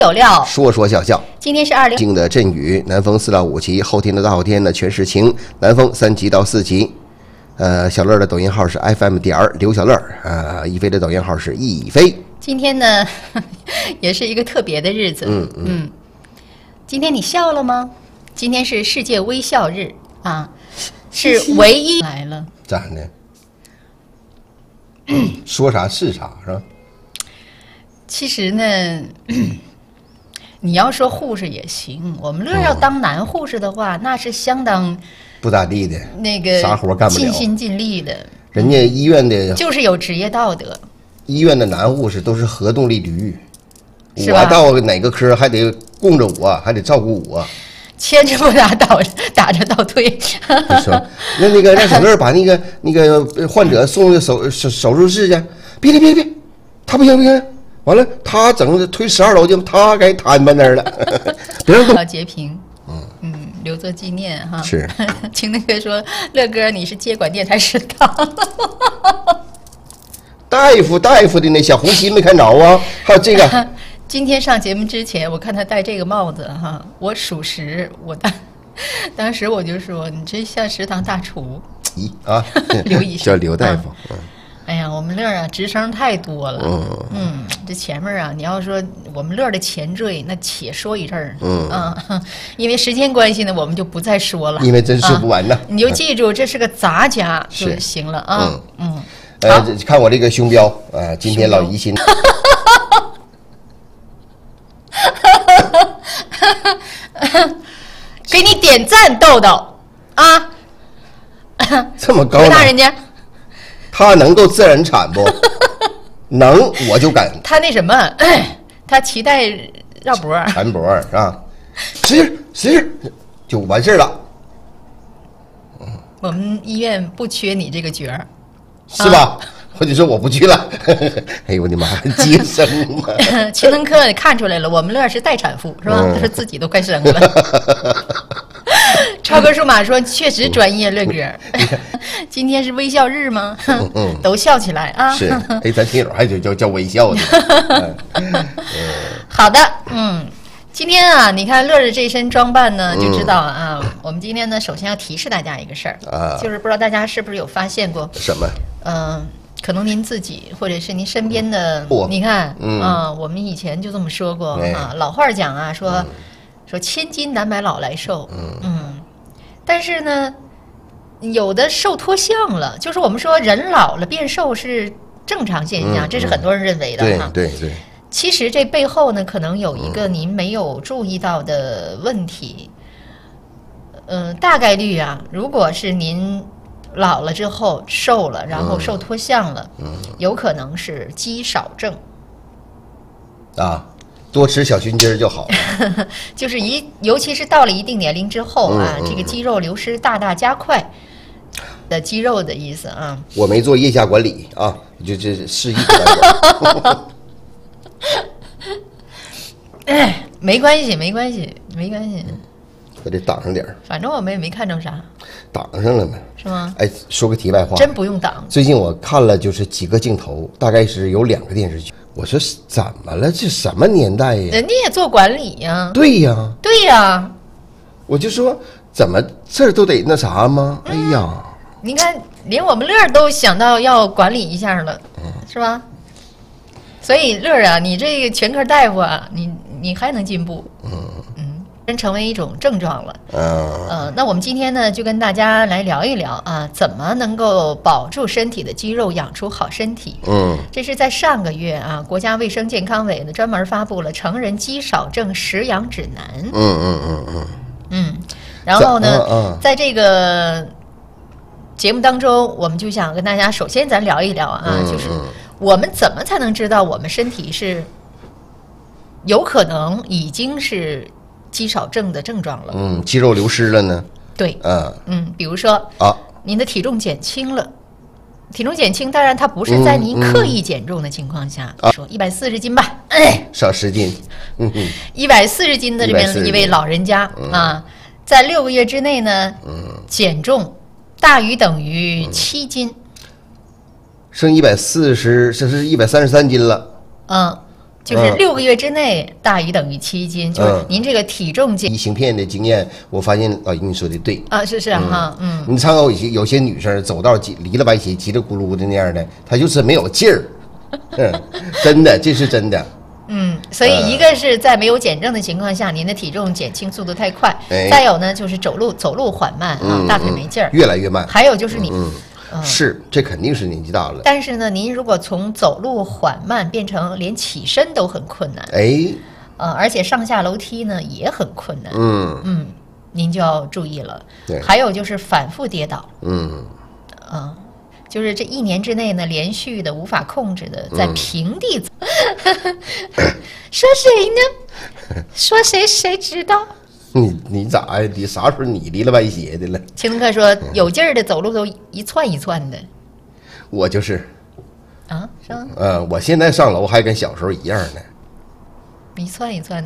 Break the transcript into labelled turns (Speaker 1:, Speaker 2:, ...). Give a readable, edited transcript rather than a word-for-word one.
Speaker 1: 有料，
Speaker 2: 说说笑笑。
Speaker 1: 今天是20
Speaker 2: 静的阵雨，南风4到5级，后天的大后天呢全是晴，南风3级到4级。小乐的抖音号是 FM 刘小乐，一飞的抖音号是一飞。
Speaker 1: 今天呢，也是一个特别的日子。今天你笑了吗？今天是世界微笑日啊，是唯一来了。
Speaker 2: 咋的？说啥是啥是吧？
Speaker 1: 其实呢，你要说护士也行，我们乐要当男护士的话，那是相当
Speaker 2: 不咋地的，
Speaker 1: 那个
Speaker 2: 啥活干不了，
Speaker 1: 尽心尽力的。
Speaker 2: 人家医院的
Speaker 1: 就是有职业道德。
Speaker 2: 医院的男护士都是核动力驴，
Speaker 1: 我
Speaker 2: 到哪个科还得供着我，还得照顾我，
Speaker 1: 牵着不打着倒退。
Speaker 2: 说那个让小乐把那个患者送手术室去，别，他不行。完了，他整推12楼去，他该瘫在那儿了。别让
Speaker 1: 老截屏，留作纪念哈。
Speaker 2: 是，
Speaker 1: 听那个说，乐哥你是接管电台食堂。
Speaker 2: 大夫的那小红旗没看着啊？还有这个。
Speaker 1: 今天上节目之前，我看他戴这个帽子哈，我属实，当时我就说你这像食堂大厨。刘医生
Speaker 2: 叫刘大夫。
Speaker 1: 哎呀，我们乐啊，职称太多了。这前面啊，你要说我们乐的前缀，那且说一阵儿。因为时间关系呢，我们就不再说了。
Speaker 2: 因为真说不完呢。
Speaker 1: 你就记住，这是个杂家就行了啊。
Speaker 2: 看我这个胸标啊，今天老疑心。
Speaker 1: 给你点赞，豆豆啊！
Speaker 2: 这么高呢？
Speaker 1: 回答人家。
Speaker 2: 他能够自然产不？能，我就敢。
Speaker 1: 他那什么，他脐带绕脖，
Speaker 2: 缠脖是吧？使劲就完事了。
Speaker 1: 我们医院不缺你这个角儿，
Speaker 2: 是吧？或者说我不去了。哎呦我的妈，接生嘛！
Speaker 1: 勤能科也看出来了，我们乐是待产妇是吧？他说自己都快生了。超哥数码说确实专业，乐哥。今天是微笑日吗？都笑起来啊！
Speaker 2: 是，咱听友还叫微笑的。
Speaker 1: 好的，今天啊，你看乐的这身装扮呢，就知道啊。我们今天呢，首先要提示大家一个事儿就是不知道大家是不是有发现过
Speaker 2: 什么？
Speaker 1: 可能您自己或者是您身边的，你看我们以前就这么说过啊，老话讲啊，说千金难买老来瘦，但是呢，有的瘦脱相了，就是我们说人老了变瘦是正常现象，这是很多人认为的哈。
Speaker 2: 对。
Speaker 1: 其实这背后呢，可能有一个您没有注意到的问题。大概率啊，如果是您老了之后瘦了，然后瘦脱相了，有可能是肌少症。
Speaker 2: 多吃小熏鸡就好了。
Speaker 1: 就是尤其是到了一定年龄之后啊，这个肌肉流失大大加快的肌肉的意思啊。
Speaker 2: 我没做腋下管理啊，就这示意。
Speaker 1: 没关系。
Speaker 2: 我得挡上点儿。
Speaker 1: 反正我们也没看着啥。
Speaker 2: 挡上了吗？
Speaker 1: 是吗？
Speaker 2: 说个题外话，
Speaker 1: 真不用挡。
Speaker 2: 最近我看了就是几个镜头，大概是有2个电视剧。我说怎么了？这什么年代呀？
Speaker 1: 人家也做管理呀。
Speaker 2: 对呀。我就说怎么这儿都得那啥吗？哎呀，
Speaker 1: 你看连我们乐都想到要管理一下了，是吧？所以乐啊，你这个全科大夫啊，你还能进步，真成为一种症状了。那我们今天呢，就跟大家来聊一聊啊，怎么能够保住身体的肌肉，养出好身体。这是在上个月啊，国家卫生健康委呢专门发布了成人肌少症食养指南。然后呢，在这个节目当中，我们就想跟大家首先咱聊一聊啊，就是我们怎么才能知道我们身体是有可能已经是肌少症的症状了？
Speaker 2: 肌肉流失了呢？
Speaker 1: 对，比如说您的体重减轻了。体重减轻，当然它不是在您刻意减重的情况下，说140斤吧，
Speaker 2: 少10斤
Speaker 1: ，140斤的这边的一位老人家在6个月之内呢，减重大于等于7斤，
Speaker 2: 剩140，这是133斤了。
Speaker 1: 就是6个月之内大于等于7斤，就是您这个体重减
Speaker 2: 医芯片的经验，我发现你说的对
Speaker 1: 啊，是哈，
Speaker 2: 你参考有些女生走道离了白鞋叽里咕噜的那样的，她就是没有劲儿，真的，这是真的。
Speaker 1: 所以一个是在没有减重的情况下，您的体重减轻速度太快；再有呢，就是走路缓慢啊，大腿没劲儿，
Speaker 2: 越来越慢。
Speaker 1: 还有就是你，
Speaker 2: 是，这肯定是年纪大了。
Speaker 1: 但是呢，您如果从走路缓慢变成连起身都很困难，而且上下楼梯呢也很困难，您就要注意了。
Speaker 2: 对，
Speaker 1: 还有就是反复跌倒，就是这1年之内呢，连续的无法控制的在平地走，说谁呢？说谁知道？
Speaker 2: 你咋呀？你啥时候你离了歪斜的了？
Speaker 1: 青客说有劲儿的走路都一窜一窜的，
Speaker 2: 我就是
Speaker 1: 啊，是吗？
Speaker 2: 我现在上楼还跟小时候一样呢，
Speaker 1: 一窜一窜的。